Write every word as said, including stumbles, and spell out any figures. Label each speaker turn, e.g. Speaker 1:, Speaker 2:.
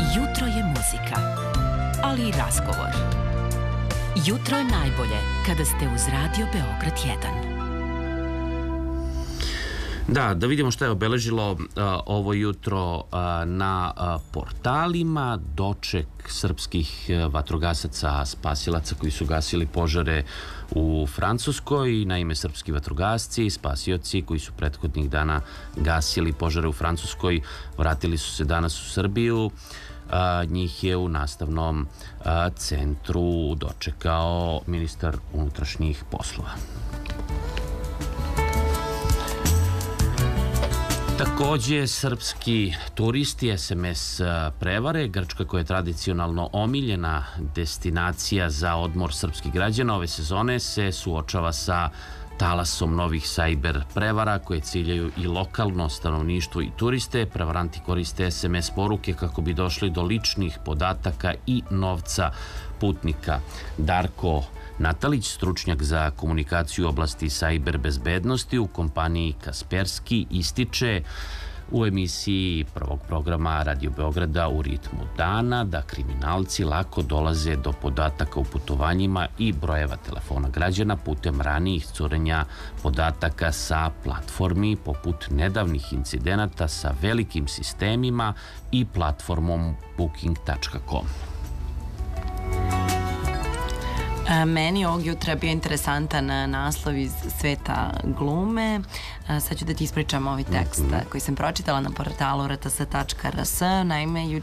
Speaker 1: Jutro je muzika, ali i razgovor. Jutro je najbolje kada ste uz Radio Beograd jedan.
Speaker 2: Da, da vidimo što je obeležilo uh, ovo jutro uh, na uh, portalima. Doček srpskih uh, vatrogasaca, spasilaca koji su gasili požare u Francuskoj. Naime, srpski vatrogasci i spasioci koji su prethodnih dana gasili požare u Francuskoj vratili su se danas u Srbiju. Uh, njih je u nastavnom uh, centru dočekao ministar unutrašnjih poslova. Takođe, srpski turisti es em es prevare. Grčka, koja je tradicionalno omiljena destinacija za odmor srpskih građana ove sezone, se suočava sa talasom novih sajber prevara koje ciljaju i lokalno stanovništvo i turiste. Prevaranti koriste es em es poruke kako bi došli do ličnih podataka i novca putnika. Darko Natalić, stručnjak za komunikaciju u oblasti sajber bezbednosti u kompaniji Kasperski, ističe u emisiji prvog programa Radio Beograda U ritmu dana da kriminalci lako dolaze do podataka u putovanjima i brojeva telefona građana putem ranijih curenja podataka sa platformi, poput nedavnih incidenata sa velikim sistemima i platformom booking tačka com.
Speaker 3: Meni ovog jutra je bio interesantan naslov iz sveta glume. Sad ću da ti ispričam ovaj tekst koji sam pročitala na portalu r t s tačka r s. Naime,